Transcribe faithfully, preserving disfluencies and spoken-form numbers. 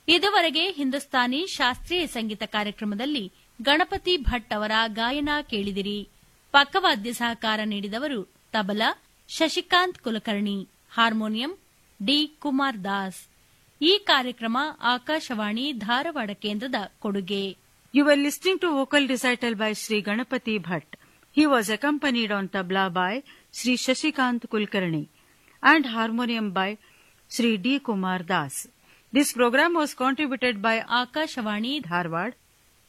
ಇದುವರೆಗೆ ಹಿಂದೂಸ್ತಾನಿ ಶಾಸ್ತ್ರೀಯ ಸಂಗೀತ ಕಾರ್ಯಕ್ರಮದಲ್ಲಿ ಗಣಪತಿ ಭಟ್ ಅವರ ಗಾಯನ ಕೇಳಿದಿರಿ. ಪಕ್ಕವಾದ್ಯ ಸಹಕಾರ ನೀಡಿದವರು ತಬಲಾ ಶಶಿಕಾಂತ್ ಕುಲಕರ್ಣಿ, ಹಾರ್ಮೋನಿಯಂ ಡಿ ಕುಮಾರ್ ದಾಸ್. ಈ ಕಾರ್ಯಕ್ರಮ ಆಕಾಶವಾಣಿ ಧಾರವಾಡ ಕೇಂದ್ರದ ಕೊಡುಗೆ. You were listening to vocal recital by Sri Ganapati Bhatt. He was accompanied on tabla by Sri Shashikant Kulkarni and harmonium by Sri D. Kumar Das. This program was contributed by Akashvani Dharwad